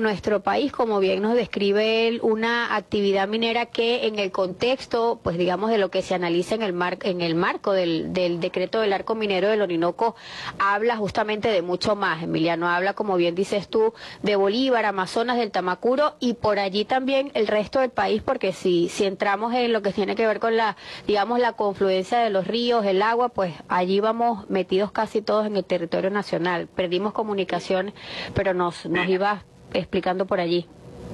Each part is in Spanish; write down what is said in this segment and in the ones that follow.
nuestro país, como bien nos describe él, una actividad minera que en el contexto, pues digamos, de lo que se analiza en el marco del decreto del arco minero del Orinoco, habla justamente de mucho más, Emiliano. Habla, como bien dices tú, de Bolívar, Amazonas, del Tamacuro y por allí también el resto del país, porque si entramos en lo que tiene que ver con la, digamos, la confluencia de los ríos, el agua, pues allí vamos metidos casi todos en el territorio nacional. Perdimos comunicación, pero nos ibas explicando por allí.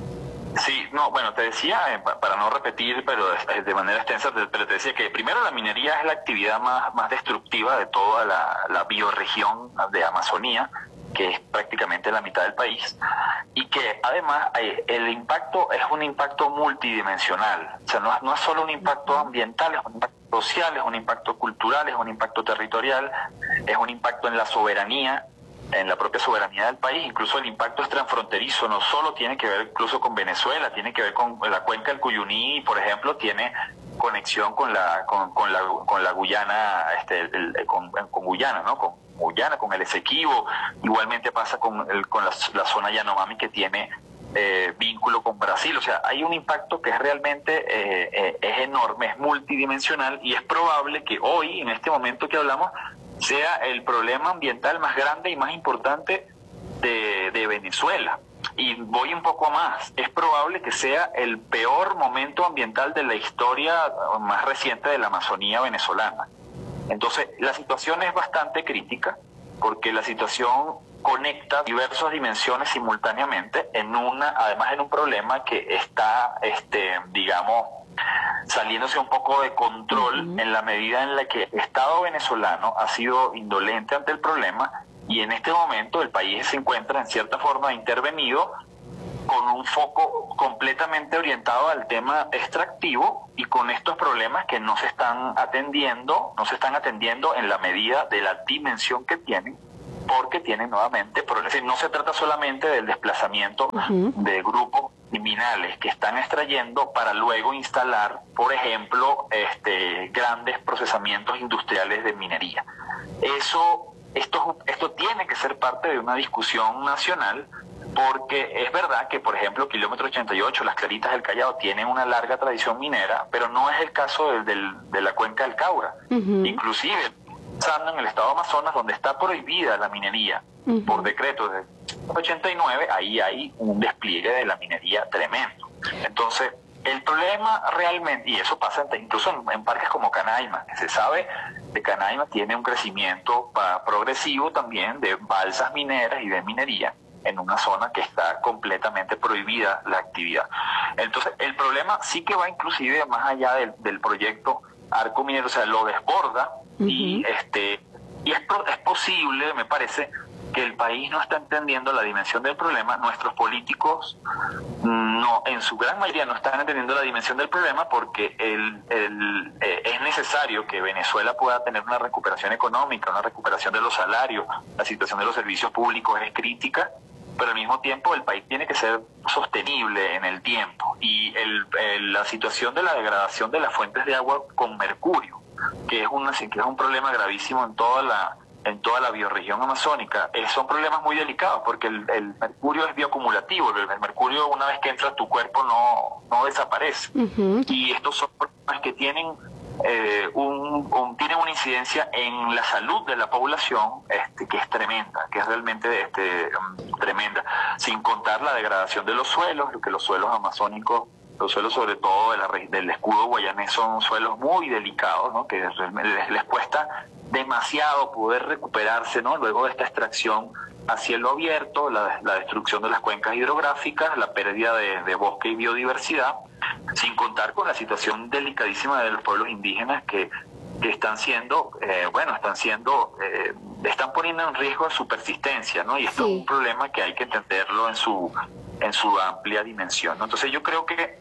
Sí, no, bueno, te decía, para no repetir, pero de manera extensa, pero te decía que primero la minería es la actividad más destructiva de toda la bioregión de Amazonía, que es prácticamente la mitad del país, y que además el impacto es un impacto multidimensional. O sea, no es solo un impacto ambiental, es un impacto social, es un impacto cultural, es un impacto territorial, es un impacto en la soberanía, en la propia soberanía del país. Incluso el impacto es transfronterizo, no solo tiene que ver incluso con Venezuela, tiene que ver con la cuenca del Cuyuní, por ejemplo, tiene conexión con la Guyana, con Guyana, ¿no? Con Guyana, con el Esequibo. Igualmente pasa con la zona Yanomami, que tiene vínculo con Brasil. O sea, hay un impacto que es realmente es enorme, es multidimensional, y es probable que hoy, en este momento que hablamos, sea el problema ambiental más grande y más importante de Venezuela. Y voy un poco más, es probable que sea el peor momento ambiental de la historia más reciente de la Amazonía venezolana. Entonces, la situación es bastante crítica, porque la situación conecta diversas dimensiones simultáneamente además en un problema que está, digamos, saliéndose un poco de control en la medida en la que el Estado venezolano ha sido indolente ante el problema, y en este momento el país se encuentra en cierta forma intervenido con un foco completamente orientado al tema extractivo y con estos problemas que no se están atendiendo en la medida de la dimensión que tienen, porque tienen nuevamente, es decir, no se trata solamente del desplazamiento de grupos criminales que están extrayendo para luego instalar, por ejemplo, grandes procesamientos industriales de minería. Esto tiene que ser parte de una discusión nacional, porque es verdad que, por ejemplo, Kilómetro 88, las Claritas del Callao, tienen una larga tradición minera, pero no es el caso de la cuenca del Caura. Inclusive, pensando en el estado de Amazonas, donde está prohibida la minería por decreto de 89, ahí hay un despliegue de la minería tremendo. Entonces, el problema realmente, y eso pasa incluso en parques como Canaima, que se sabe que Canaima tiene un crecimiento progresivo también de balsas mineras y de minería en una zona que está completamente prohibida la actividad. Entonces, el problema sí que va inclusive más allá del proyecto Arco Minero, o sea, lo desborda, y es posible, me parece, que el país no está entendiendo la dimensión del problema. Nuestros políticos en su gran mayoría no están entendiendo la dimensión del problema, porque es necesario que Venezuela pueda tener una recuperación económica, una recuperación de los salarios. La situación de los servicios públicos es crítica, pero al mismo tiempo el país tiene que ser sostenible en el tiempo, y la situación de la degradación de las fuentes de agua con mercurio, que es un problema gravísimo en toda la bioregión amazónica, son problemas muy delicados, porque el mercurio es bioacumulativo. El mercurio, una vez que entra a tu cuerpo, no desaparece. Y estos son problemas que tienen tienen una incidencia en la salud de la población que es tremenda, que es realmente tremenda, sin contar la degradación de los suelos, que los suelos amazónicos, los suelos sobre todo del escudo guayanés, son suelos muy delicados, ¿no? Que les cuesta demasiado poder recuperarse, ¿no? Luego de esta extracción a cielo abierto, la destrucción de las cuencas hidrográficas, la pérdida de bosque y biodiversidad, sin contar con la situación delicadísima de los pueblos indígenas que están poniendo en riesgo su persistencia, ¿no? Y esto es un problema que hay que entenderlo en su amplia dimensión, ¿no? Entonces yo creo que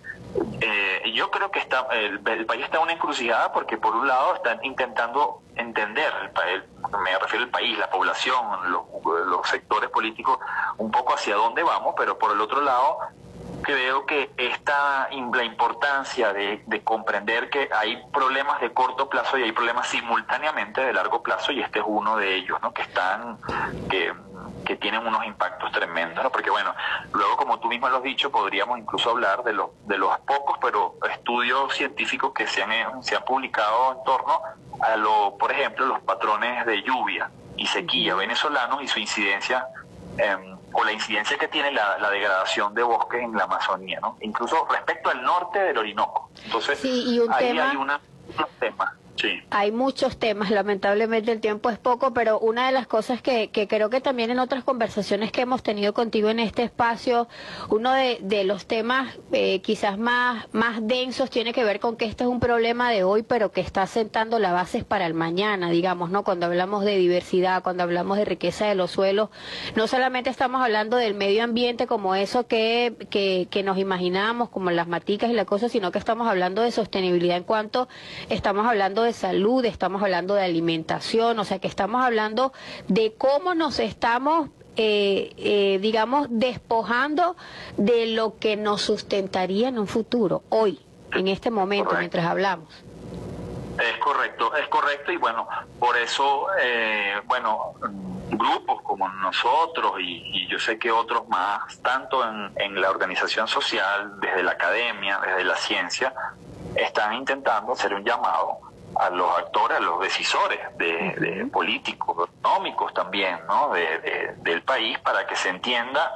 el país está en una encrucijada, porque por un lado están intentando entender, me refiero al país, la población, los sectores políticos, un poco hacia dónde vamos, pero por el otro lado creo que la importancia de comprender que hay problemas de corto plazo y hay problemas simultáneamente de largo plazo, y este es uno de ellos, ¿no? Que tienen unos impactos tremendos, ¿no? Porque bueno, luego, como tú mismo lo has dicho, podríamos incluso hablar de los pocos, pero estudios científicos que se han publicado en torno a por ejemplo, los patrones de lluvia y sequía venezolanos y su incidencia, o la incidencia que tiene la degradación de bosques en la Amazonía, ¿no? Incluso respecto al norte del Orinoco. Entonces, sí, y ahí hay unos temas. Sí. Hay muchos temas, lamentablemente el tiempo es poco, pero una de las cosas que creo que también en otras conversaciones que hemos tenido contigo en este espacio, uno de los temas quizás más densos tiene que ver con que este es un problema de hoy, pero que está sentando las bases para el mañana, digamos, ¿no? Cuando hablamos de diversidad, cuando hablamos de riqueza de los suelos, no solamente estamos hablando del medio ambiente como eso que nos imaginamos, como las maticas y la cosa, sino que estamos hablando de sostenibilidad en cuanto estamos hablando de salud, estamos hablando de alimentación, o sea que estamos hablando de cómo nos estamos, digamos, despojando de lo que nos sustentaría en un futuro, hoy, en este momento, correcto, mientras hablamos. Es correcto, y bueno, por eso, grupos como nosotros y yo sé que otros más, tanto en la organización social, desde la academia, desde la ciencia, están intentando hacer un llamado a los actores, a los decisores de políticos, económicos también, ¿no? del país, para que se entienda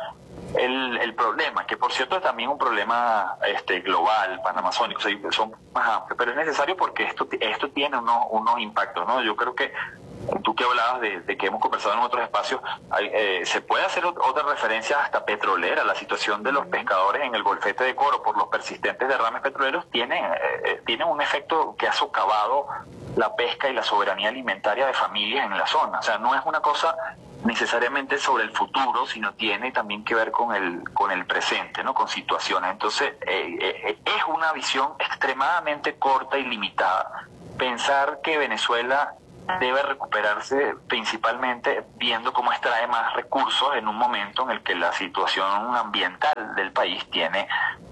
el problema, que por cierto es también un problema global, panamazónico, o sea, son más amplios, pero es necesario porque esto tiene unos impactos, ¿no? Yo creo que tú que hablabas de que hemos conversado en otros espacios, se puede hacer otra referencia hasta petrolera. La situación de los pescadores en el Golfete de Coro por los persistentes derrames petroleros tiene un efecto que ha socavado la pesca y la soberanía alimentaria de familias en la zona. O sea, no es una cosa necesariamente sobre el futuro, sino tiene también que ver con el presente, ¿no? Con situaciones. Entonces, es una visión extremadamente corta y limitada. Pensar que Venezuela debe recuperarse principalmente viendo cómo extrae más recursos en un momento en el que la situación ambiental del país tiene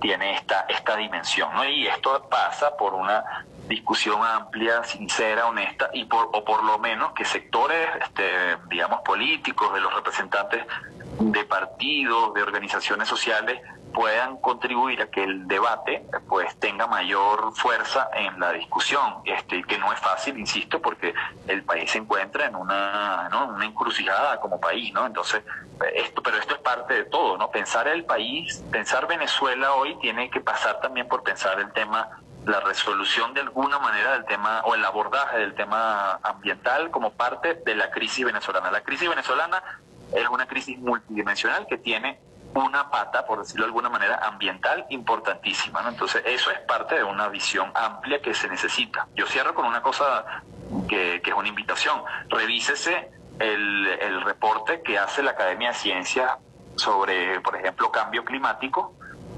esta dimensión, ¿no? Y esto pasa por una discusión amplia, sincera, honesta, o por lo menos que sectores, digamos, políticos, de los representantes de partidos, de organizaciones sociales, puedan contribuir a que el debate pues tenga mayor fuerza en la discusión, que no es fácil, insisto, porque el país se encuentra en una encrucijada como país, ¿no? Entonces, pero esto es parte de todo, ¿no? Pensar el país, pensar Venezuela hoy tiene que pasar también por pensar el tema, la resolución de alguna manera del tema, o el abordaje del tema ambiental como parte de la crisis venezolana. La crisis venezolana es una crisis multidimensional que tiene una pata, por decirlo de alguna manera, ambiental importantísima, ¿no? Entonces eso es parte de una visión amplia que se necesita. Yo cierro con una cosa que es una invitación. Revísese el reporte que hace la Academia de Ciencias sobre, por ejemplo, cambio climático,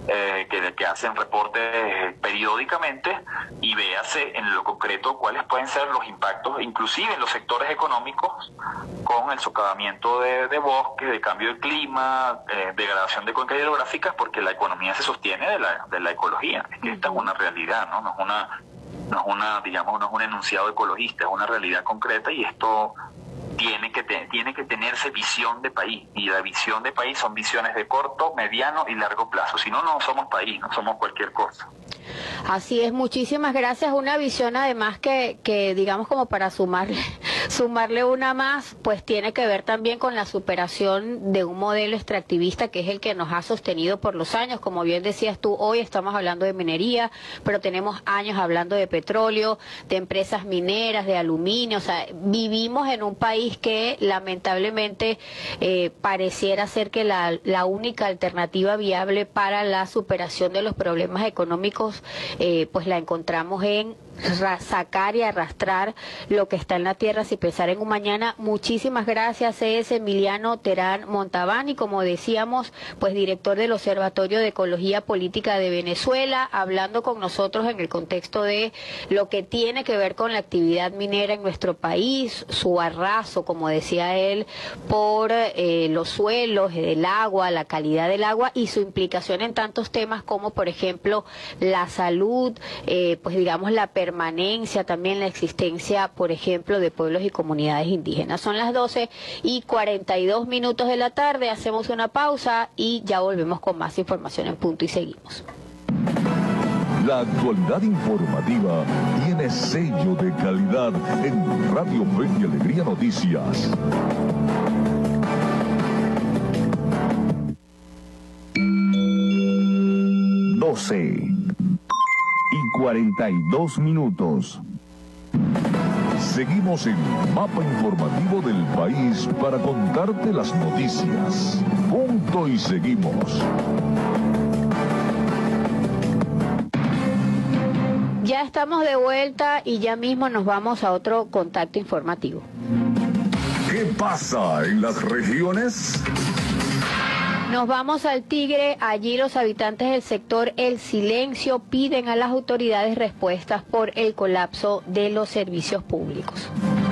que hacen reportes periódicamente, y véase en lo concreto cuáles pueden ser los impactos, inclusive en los sectores económicos, con el socavamiento de bosques, de cambio de clima, degradación de cuencas hidrográficas, porque la economía se sostiene de la ecología. Es que esta es una realidad, ¿no? No es un enunciado ecologista, es una realidad concreta, y esto tiene que tenerse visión de país, y la visión de país son visiones de corto, mediano y largo plazo. Si no, no somos país, no somos cualquier cosa. Así es, muchísimas gracias. Una visión además que digamos, como para sumarle una más, pues tiene que ver también con la superación de un modelo extractivista que es el que nos ha sostenido por los años. Como bien decías tú, hoy estamos hablando de minería, pero tenemos años hablando de petróleo, de empresas mineras, de aluminio. O sea, vivimos en un país que lamentablemente pareciera ser que la única alternativa viable para la superación de los problemas económicos pues la encontramos en sacar y arrastrar lo que está en la tierra sin pensar en un mañana. Muchísimas gracias. Es Emiliano Terán Montalbán, y como decíamos, pues director del Observatorio de Ecología Política de Venezuela, hablando con nosotros en el contexto de lo que tiene que ver con la actividad minera en nuestro país, su arraso, como decía él, por los suelos, el agua, la calidad del agua, y su implicación en tantos temas como, por ejemplo, la salud, pues digamos la permanencia, también la existencia, por ejemplo, de pueblos y comunidades indígenas. Son las 12:42 de la tarde, hacemos una pausa y ya volvemos con más información en Punto y seguimos. La actualidad informativa tiene sello de calidad en Radio Fe y Alegría Noticias. y 42 minutos. Seguimos en Mapa Informativo del País para contarte las noticias. Punto y seguimos. Ya estamos de vuelta y ya mismo nos vamos a otro contacto informativo. ¿Qué pasa en las regiones? Nos vamos al Tigre. Allí los habitantes del sector El Silencio piden a las autoridades respuestas por el colapso de los servicios públicos.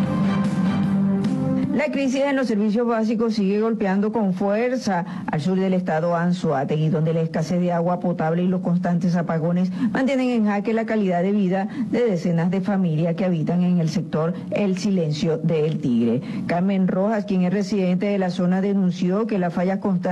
La crisis en los servicios básicos sigue golpeando con fuerza al sur del estado Anzoátegui, donde la escasez de agua potable y los constantes apagones mantienen en jaque la calidad de vida de decenas de familias que habitan en el sector El Silencio de El Tigre. Carmen Rojas, quien es residente de la zona, denunció que las fallas constantes